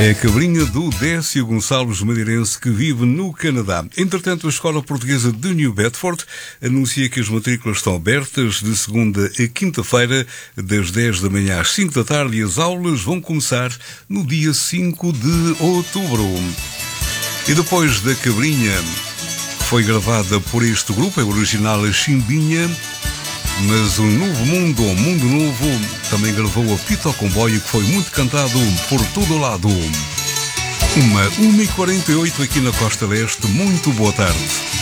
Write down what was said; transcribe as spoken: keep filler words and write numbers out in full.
É a cabrinha do Décio Gonçalves Madeirense, que vive no Canadá. Entretanto, a Escola Portuguesa de New Bedford anuncia que as matrículas estão abertas de segunda a quinta-feira, das dez da manhã às cinco da tarde, e as aulas vão começar no dia cinco de outubro. E depois da cabrinha, foi gravada por este grupo, é o original a Chimbinha, mas o Novo Mundo, o Mundo Novo, também gravou a Fita ao Comboio, que foi muito cantado por todo o lado. Uma uma e quarenta e oito aqui na Costa Leste. Muito boa tarde.